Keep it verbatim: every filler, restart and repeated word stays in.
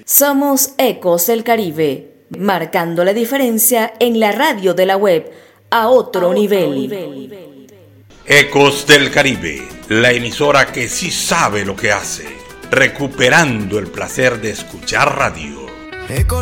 Somos Ecos del Caribe, marcando la diferencia en la radio de la web a otro, a otro nivel. nivel. Ecos del Caribe, la emisora que sí sabe lo que hace, recuperando el placer de escuchar radio.